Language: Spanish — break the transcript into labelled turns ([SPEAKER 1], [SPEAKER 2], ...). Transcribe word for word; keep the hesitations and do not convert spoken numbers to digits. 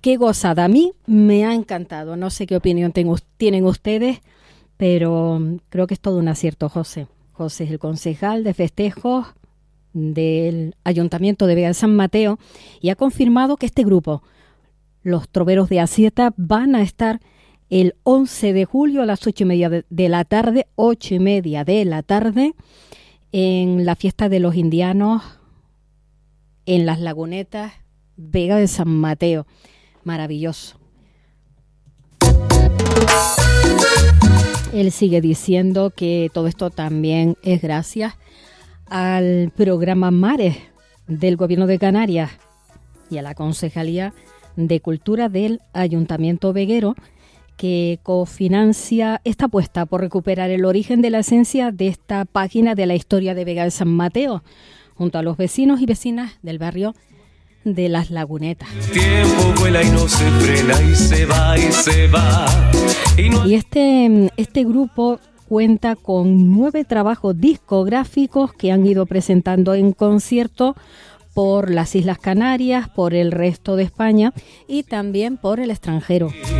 [SPEAKER 1] qué gozada. A mí me ha encantado. No sé qué opinión tengo, tienen ustedes, pero creo que es todo un acierto, José. José es el concejal de festejos del Ayuntamiento de Vega de San Mateo y ha confirmado que este grupo, los Troveros de Asieta, van a estar el once de julio a las ocho y media de, de la tarde, ocho y media de la tarde, en la fiesta de los indianos en las Lagunetas, Vega de San Mateo. Maravilloso. Él sigue diciendo que todo esto también es gracias al programa Mares del Gobierno de Canarias y a la Concejalía de Cultura del Ayuntamiento veguero, que cofinancia esta apuesta por recuperar el origen de la esencia de esta página de la historia de Vega de San Mateo, junto a los vecinos y vecinas del barrio de las Lagunetas.
[SPEAKER 2] El tiempo vuela y no se frena y se va y se va. Y, no...
[SPEAKER 1] y este, este grupo cuenta con nueve trabajos discográficos que han ido presentando en concierto por las Islas Canarias, por el resto de España y también por el extranjero.